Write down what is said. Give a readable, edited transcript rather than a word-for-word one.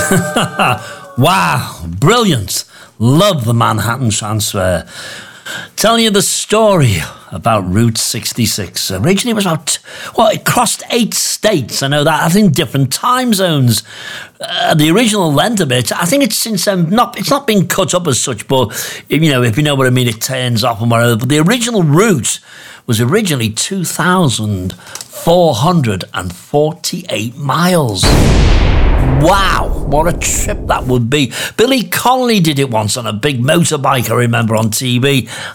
Wow, brilliant. Love the Manhattan Transfer. Telling you the story about Route 66. Originally it was it crossed 8 states. I know that. I think different time zones. The original length of it, I think it's since it's not been cut up as such, but if you know what I mean, it turns off and whatever. But the original route was originally 2,448 miles. Wow, what a trip that would be. Billy Connolly did it once on a big motorbike, I remember, on TV.